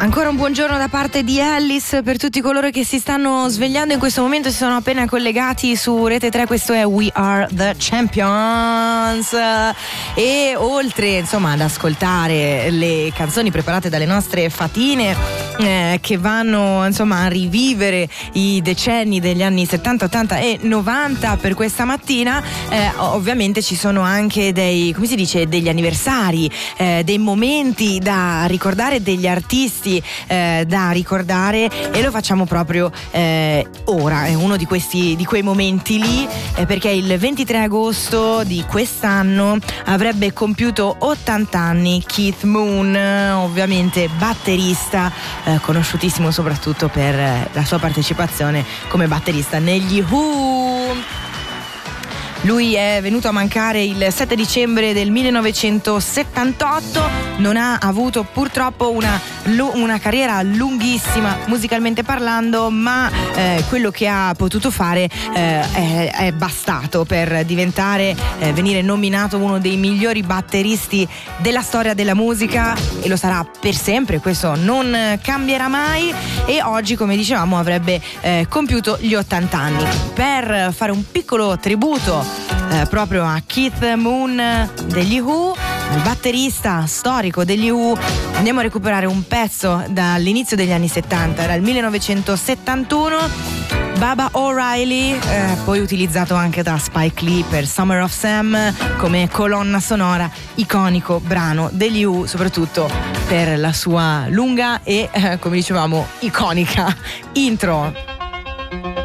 Ancora un buongiorno da parte di Alice per tutti coloro che si stanno svegliando in questo momento, si sono appena collegati su Rete 3. Questo è We Are The Champions, e oltre insomma ad ascoltare le canzoni preparate dalle nostre fatine che vanno insomma a rivivere i decenni degli anni 70, 80 e 90 per questa mattina, ovviamente ci sono anche degli anniversari, dei momenti da ricordare, degli artisti da ricordare, e lo facciamo proprio ora. È uno di quei momenti lì, perché il 23 agosto di quest'anno avrebbe compiuto 80 anni Keith Moon, ovviamente batterista, conosciutissimo soprattutto per la sua partecipazione come batterista negli Who. Lui è venuto a mancare il 7 dicembre del 1978, non ha avuto purtroppo una carriera lunghissima musicalmente parlando, ma quello che ha potuto fare è bastato per venire nominato uno dei migliori batteristi della storia della musica, e lo sarà per sempre, questo non cambierà mai. E oggi, come dicevamo, avrebbe compiuto gli 80 anni. Per fare un piccolo tributo proprio a Keith Moon degli Who, il batterista storico degli Who, andiamo a recuperare un pezzo dall'inizio degli anni 70, era il 1971, Baba O'Reilly, poi utilizzato anche da Spike Lee per Summer of Sam come colonna sonora, iconico brano degli Who, soprattutto per la sua lunga e come dicevamo iconica intro.